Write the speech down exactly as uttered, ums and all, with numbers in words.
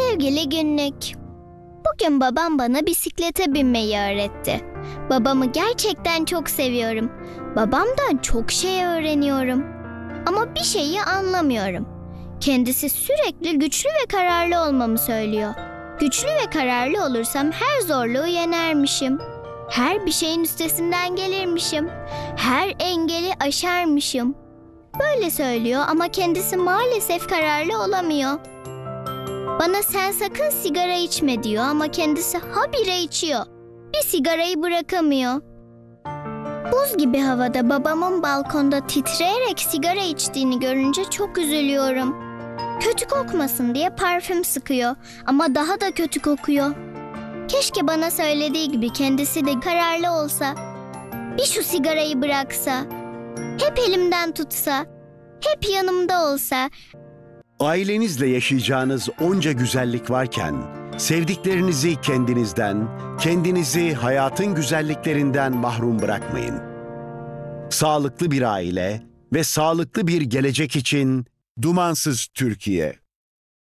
Sevgili günlük. Bugün babam bana bisiklete binmeyi öğretti. Babamı gerçekten çok seviyorum. Babamdan çok şey öğreniyorum. Ama bir şeyi anlamıyorum. Kendisi sürekli güçlü ve kararlı olmamı söylüyor. Güçlü ve kararlı olursam her zorluğu yenermişim. Her bir şeyin üstesinden gelirmişim. Her engeli aşarmışım. Böyle söylüyor ama kendisi maalesef kararlı olamıyor. Bana sen sakın sigara içme diyor ama kendisi habire içiyor. Bir sigarayı bırakamıyor. Buz gibi havada babamın balkonda titreyerek sigara içtiğini görünce çok üzülüyorum. Kötü kokmasın diye parfüm sıkıyor ama daha da kötü kokuyor. Keşke bana söylediği gibi kendisi de kararlı olsa. Bir şu sigarayı bıraksa. Hep elimden tutsa. Hep yanımda olsa. Ailenizle yaşayacağınız onca güzellik varken, sevdiklerinizi kendinizden, kendinizi hayatın güzelliklerinden mahrum bırakmayın. Sağlıklı bir aile ve sağlıklı bir gelecek için Dumansız Türkiye.